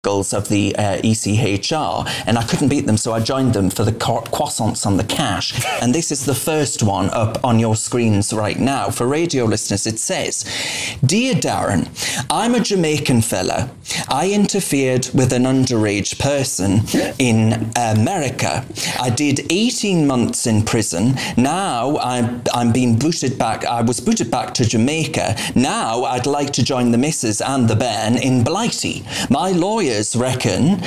of the ECHR, and I couldn't beat them, so I joined them for the croissants on the cash. And this is the first one up on your screens right now. For radio listeners, it says, "Dear Darren, I'm a Jamaican fella. I interfered with an underage person in America. I did 18 months in prison. Now I'm being booted back. I was booted back to Jamaica. Now I'd like to join the missus and the bairn in Blighty. My lawyers reckon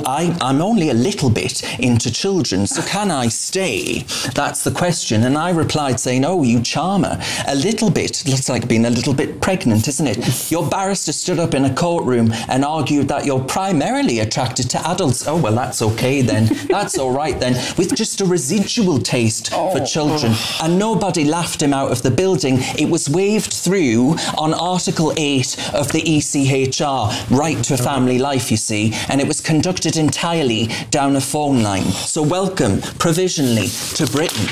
I'm only a little bit into children, so can I stay?" That's the question. And I replied saying, "Oh, you charmer, a little bit. Looks like being a little bit pregnant, isn't it? Your barrister stood up in a courtroom and argued that you're primarily attracted to adults." Oh, well, that's okay then. That's all right then. With just a residual taste for children. And nobody laughed him out of the building. It was waved through on Article 8 of the ECHR, right to a family life, you see, and it was conducted entirely down a phone line. So welcome, provisionally, to Britain.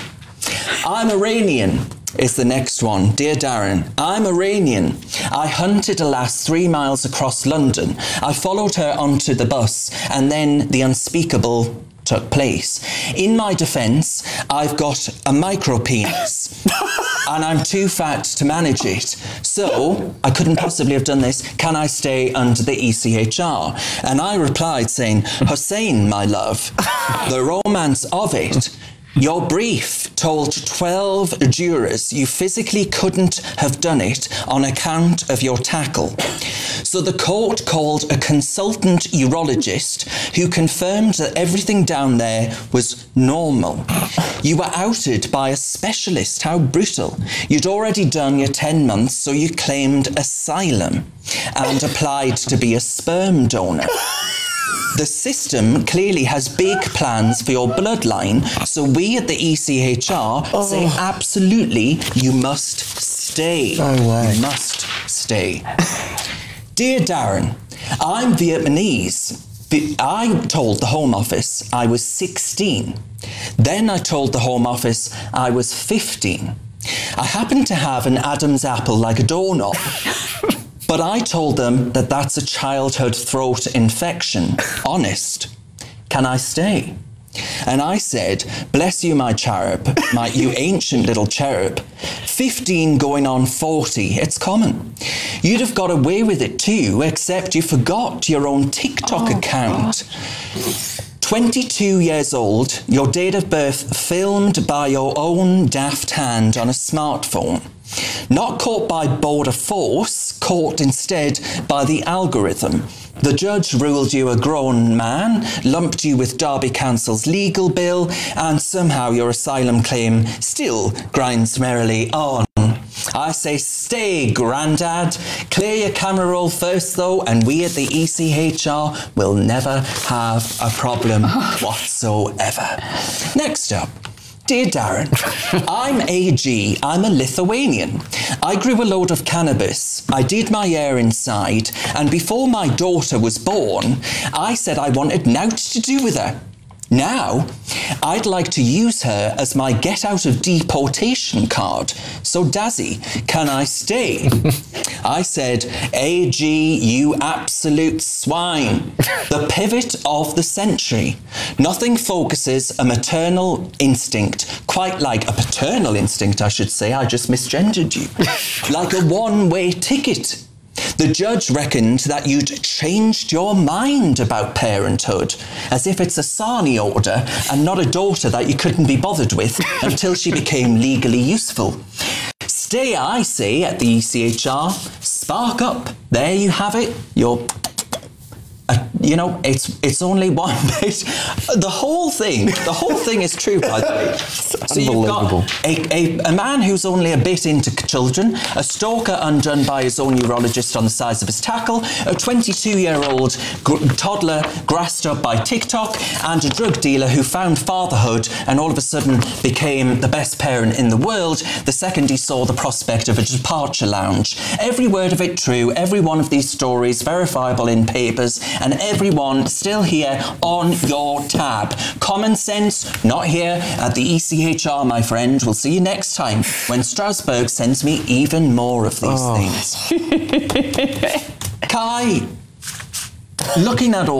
"I'm Iranian," is the next one. "Dear Darren, I'm Iranian. I hunted a lass 3 miles across London. I followed her onto the bus, and then the unspeakable took place. In my defence, I've got a micro penis. And I'm too fat to manage it. So I couldn't possibly have done this. Can I stay under the ECHR?" And I replied saying, "Hussein, my love, the romance of it. Your brief told 12 jurors you physically couldn't have done it on account of your tackle. So the court called a consultant urologist who confirmed that everything down there was normal. You were outed by a specialist. How brutal. You'd already done your 10 months, so you claimed asylum and applied to be a sperm donor. The system clearly has big plans for your bloodline, so we at the ECHR say absolutely you must stay. You must stay. Dear Darren, I'm Vietnamese. I told the Home Office I was 16. Then I told the Home Office I was 15. I happen to have an Adam's apple like a doorknob. But I told them that that's a childhood throat infection. Honest. Can I stay? And I said, bless you, my cherub, you ancient little cherub. 15 going on 40, it's common. You'd have got away with it too, except you forgot your own TikTok account. 22 years old, your date of birth filmed by your own daft hand on a smartphone. Not caught by border force, caught instead by the algorithm. The judge ruled you a grown man, lumped you with Derby Council's legal bill, and somehow your asylum claim still grinds merrily on. I say stay, Grandad. Clear your camera roll first, though, and we at the ECHR will never have a problem whatsoever. Next up. Dear Darren, I'm AG, I'm a Lithuanian. I grew a load of cannabis. I did my hair inside, and before my daughter was born, I said I wanted nought to do with her. Now, I'd like to use her as my get out of deportation card. So, Dazzy, can I stay? I said, AG, you absolute swine. The pivot of the century. Nothing focuses a maternal instinct, quite like a paternal instinct, I should say. I just misgendered you. Like a one-way ticket. The judge reckoned that you'd changed your mind about parenthood, as if it's a Sarni order and not a daughter that you couldn't be bothered with until she became legally useful. Stay, I say, at the ECHR. Spark up. There you have it. It's only one bit. The whole thing is true, by the way. So you've got a man who's only a bit into children, a stalker undone by his own urologist on the size of his tackle, a 22-year-old toddler grassed up by TikTok, and a drug dealer who found fatherhood and all of a sudden became the best parent in the world the second he saw the prospect of a departure lounge. Every word of it true, every one of these stories verifiable in papers, and everyone still here on your tab. Common sense, not here at the ECHR, my friend. We'll see you next time when Strasbourg sends me even more of these things. Kai! looking at all